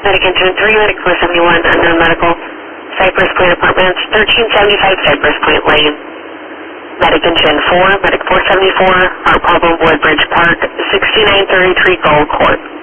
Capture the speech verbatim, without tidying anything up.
Medic Engine three, Medic four seventy-one, unknown medical. Cypress Point Apartments, thirteen seventy-five Cypress Point Lane. Medic Engine four, Medic four seventy-four, our problem Woodbridge Park, sixty-nine thirty-three Gold Court.